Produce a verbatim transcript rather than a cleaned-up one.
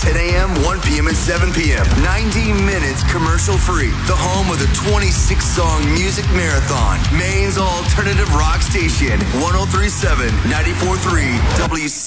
ten a.m., one p.m., and seven p.m. ninety minutes commercial-free. The home of the twenty-six song music marathon. Maine's alternative rock station. one oh three point seven, ninety-four point three W C.